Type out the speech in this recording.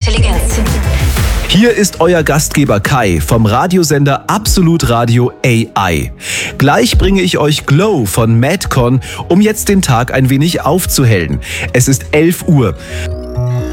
Intelligenz. Hier ist euer Gastgeber Kai vom Radiosender Absolut Radio AI. Gleich bringe ich euch Glow von Madcon, um jetzt den Tag ein wenig aufzuhellen. Es ist 11 Uhr.